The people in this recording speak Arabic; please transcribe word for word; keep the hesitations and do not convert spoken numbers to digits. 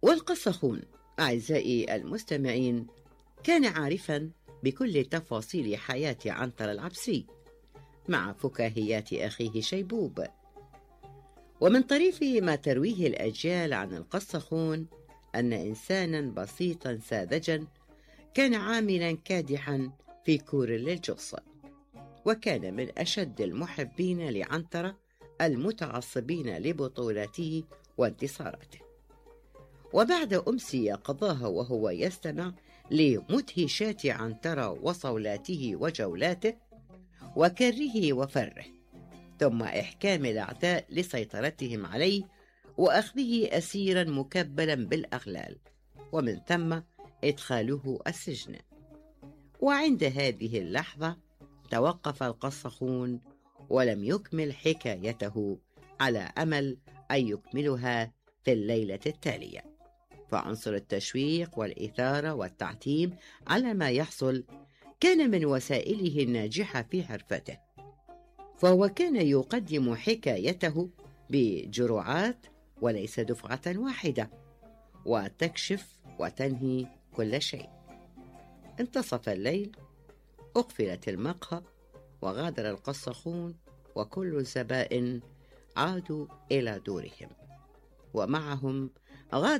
والقصخون أعزائي المستمعين كان عارفا بكل تفاصيل حياة عنتر العبسي مع فكاهيات أخيه شيبوب. ومن طريف ما ترويه الأجيال عن القصخون أن إنسانا بسيطا ساذجا كان عاملا كادحا في كور للجص، وكان من أشد المحبين لعنترة المتعصبين لبطولاته وانتصاراته. وبعد أمسية قضاها وهو يستمع لمدهشات عنترة وصولاته وجولاته وكره وفره، ثم إحكام الأعداء لسيطرتهم عليه وأخذه أسيرا مكبلا بالأغلال، ومن ثم إدخاله السجن. وعند هذه اللحظة توقف القصخون ولم يكمل حكايته على أمل أن يكملها في الليلة التالية. فعنصر التشويق والإثارة والتعتيم على ما يحصل كان من وسائله الناجحة في حرفته، فهو كان يقدم حكايته بجرعات وليس دفعة واحدة، وتكشف وتنهي كل شيء. انتصف الليل، أقفلت المقهى، وغادر القصخون وكل الزبائن عادوا إلى دورهم، ومعهم غادر